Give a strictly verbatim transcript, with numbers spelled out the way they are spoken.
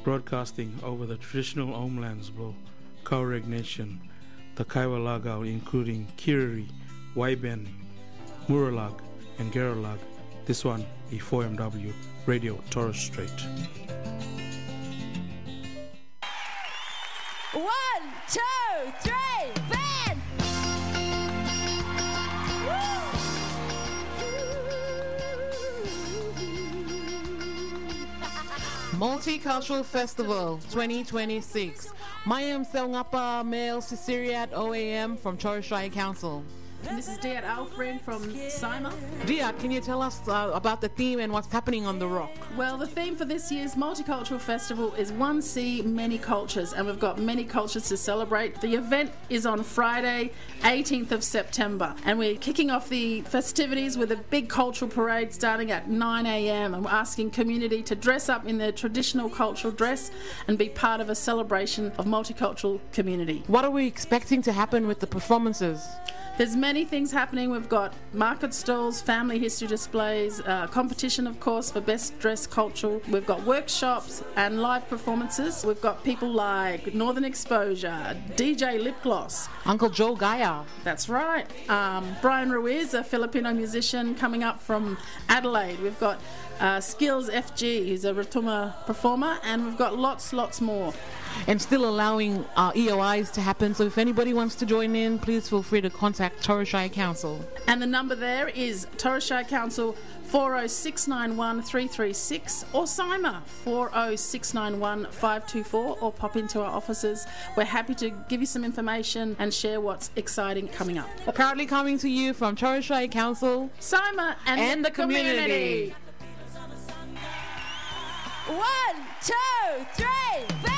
broadcasting over the traditional homelands of Kaureg Nation, the Kaiwa Lagao, including Kiriri, Waiben, Muralag, and Geralag. This one, E four M W Radio Torres Strait. One, two, three, band! Multicultural Festival twenty twenty-six. Mayam Selngapa Male Sisiriat O A M from Torres Strait Council. And this is Diat Alfred from Sima. Diat, can you tell us uh, about the theme and what's happening on the Rock? Well, the theme for this year's Multicultural Festival is One Sea, Many Cultures, and we've got many cultures to celebrate. The event is on Friday, eighteenth of September, and we're kicking off the festivities with a big cultural parade starting at nine a.m. and we're asking community to dress up in their traditional cultural dress and be part of a celebration of multicultural community. What are we expecting to happen with the performances? There's many things happening. We've got market stalls, family history displays, uh, competition, of course, for best dressed cultural. We've got workshops and live performances. We've got people like Northern Exposure, D J Lip Gloss, Uncle Joe Gaia. That's right. Um, Brian Ruiz, a Filipino musician coming up from Adelaide. We've got uh, Skills F G, who's a Ratuma performer, and we've got lots, lots more. And still allowing uh, E O Is to happen. So if anybody wants to join in, please feel free to contact Torres Strait Council. And the number there is Torres Strait Council four oh six nine one three three six or Sima four oh six nine one five two four, or pop into our offices. We're happy to give you some information and share what's exciting coming up. Proudly coming to you from Torres Strait Council, Sima and, and the, the community. community. One, two, three,